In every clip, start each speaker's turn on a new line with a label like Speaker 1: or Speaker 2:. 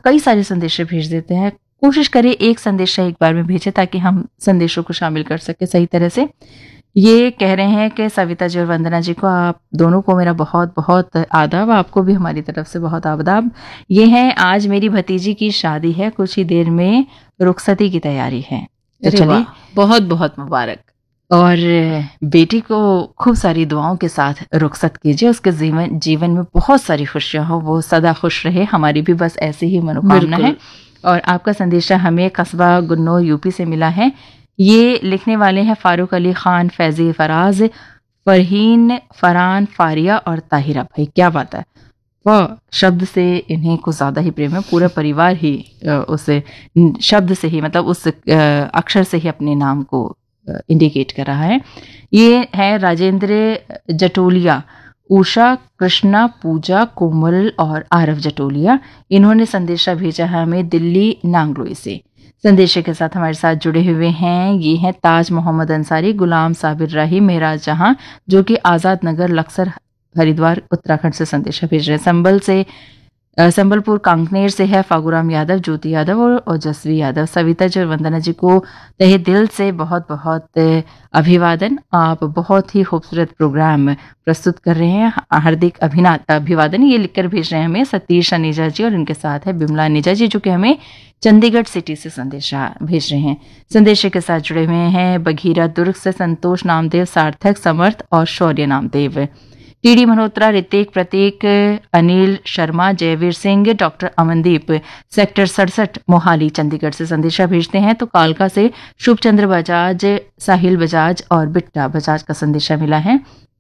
Speaker 1: कई सारे संदेश भेज देते हैं। कोशिश करें एक संदेश एक बार में भेजें ताकि हम संदेशों को शामिल कर सके सही तरह से। ये कह रहे हैं कि सविता जी और वंदना जी को, आप दोनों को मेरा बहुत बहुत आदाब, आपको भी हमारी तरफ से बहुत आदाब। ये है, आज मेरी भतीजी की शादी है, कुछ ही देर में रुखसती की तैयारी है, तो चलिए
Speaker 2: बहुत बहुत मुबारक।
Speaker 1: और बेटी को खूब सारी दुआओं के साथ रुखसत कीजिए, उसके जीवन में बहुत सारी खुशियां हो, वो सदा खुश रहे, हमारी भी बस ऐसी ही मनोकामना है। और आपका संदेशा हमें कस्बा गुन्नौर यूपी से मिला है। ये लिखने वाले हैं फारूक अली खान, फैजी फराज, फरहीन, फरान, फारिया और ताहिरा। भाई क्या बात है, वह शब्द से इन्हें कुछ ज़्यादा ही प्रेम है, पूरा परिवार ही उस शब्द से ही, मतलब उस अक्षर से ही अपने नाम को इंडिकेट कर रहा है। ये है राजेंद्र जटोलिया, उषा, कृष्णा, पूजा, कोमल और आरव जटोलिया। इन्होंने संदेशा भेजा है हमें दिल्ली नांगलोई से। संदेशे के साथ हमारे साथ जुड़े हुए हैं, ये हैं ताज मोहम्मद अंसारी, गुलाम साबिर राही, मेराज जहां, जो कि आज़ाद नगर लक्सर हरिद्वार उत्तराखंड से संदेशा भेज रहे हैं। संबलपुर कांकनेर से है फागुराम यादव, ज्योति यादव और ओजस्वी यादव। सविता जी और वंदना जी को तहे दिल से बहुत बहुत अभिवादन। आप बहुत ही खूबसूरत प्रोग्राम प्रस्तुत कर रहे हैं, हार्दिक अभिवादन। ये लिखकर भेज रहे हैं हमें सतीश अनीजा जी और इनके साथ है बिमला अनीजा जी, जो कि हमें चंडीगढ़ सिटी से संदेशा भेज रहे हैं। संदेशे के साथ जुड़े हुए हैं बघीरा दुर्ग से संतोष नामदेव, सार्थक, समर्थ और शौर्य नामदेव। टीडी मल्होत्रा, ऋतिक, प्रतीक, अनिल शर्मा, जयवीर सिंह, डॉक्टर अमनदीप सेक्टर 67 मोहाली चंडीगढ़ से संदेशा भेजते हैं। तो कालका से शुभ चंद्र बजाज, साहिल बजाज और बिट्टा बजाज का संदेशा मिला है।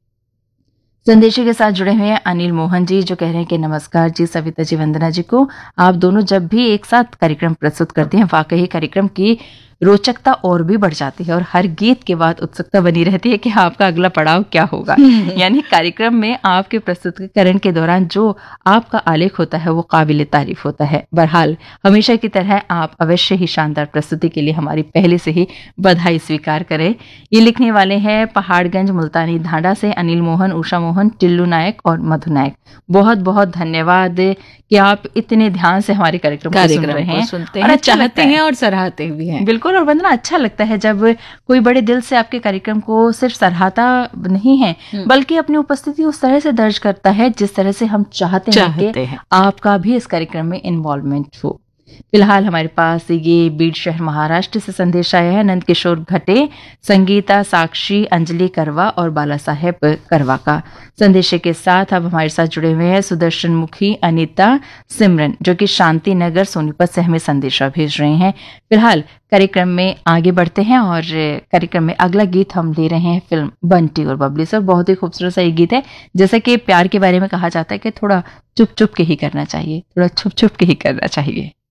Speaker 1: संदेशे के साथ जुड़े हुए हैं अनिल मोहन जी, जो कह रहे हैं कि नमस्कार जी सविता जी, वंदना जी को, आप दोनों जब भी एक साथ कार्यक्रम प्रस्तुत करते हैं, वाकई कार्यक्रम की रोचकता और भी बढ़ जाती है और हर गीत के बाद उत्सुकता बनी रहती है कि आपका अगला पड़ाव क्या होगा। यानी कार्यक्रम में आपके प्रस्तुतिकरण के दौरान जो आपका आलेख होता है वो काबिल तारीफ होता है। बहरहाल हमेशा की तरह आप अवश्य ही शानदार प्रस्तुति के लिए हमारी पहले से ही बधाई स्वीकार करें। ये लिखने वाले हैं पहाड़गंज मुल्तानी धांडा से अनिल मोहन, उषा मोहन, टिल्लू नायक और मधु नायक। बहुत बहुत धन्यवाद कि आप इतने ध्यान से हमारे कार्यक्रम को सुन रहे हैं,
Speaker 2: सुनते हैं, चाहते हैं और सराहते भी हैं।
Speaker 1: बिल्कुल। और वंदना, अच्छा लगता है जब कोई बड़े दिल से आपके कार्यक्रम को सिर्फ सराहता नहीं है बल्कि अपनी उपस्थिति उस तरह से दर्ज करता है जिस तरह से हम चाहते हैं कि आपका भी इस कार्यक्रम में इन्वॉल्वमेंट हो। फिलहाल हमारे पास ये बीड शहर महाराष्ट्र से संदेश आया है नंद किशोर घटे, संगीता, साक्षी, अंजलि करवा और बाला साहेब करवा का। संदेशे के साथ अब हमारे साथ जुड़े हुए हैं सुदर्शन मुखी, अनीता, सिमरन, जो कि शांति नगर सोनीपत से हमें संदेशा भेज रहे हैं। फिलहाल कार्यक्रम में आगे बढ़ते हैं और कार्यक्रम में अगला गीत हम ले रहे हैं फिल्म बंटी और बबली से। बहुत ही खूबसूरत सा ये गीत है। जैसे कि प्यार के बारे में कहा जाता है कि थोड़ा चुप चुप के ही करना चाहिए, थोड़ा छुप छुप के ही करना चाहिए।